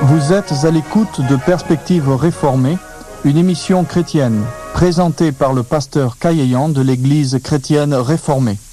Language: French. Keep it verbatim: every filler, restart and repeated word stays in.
Vous êtes à l'écoute de Perspectives réformées, une émission chrétienne présentée par le pasteur Kayeyan de l'Église chrétienne réformée.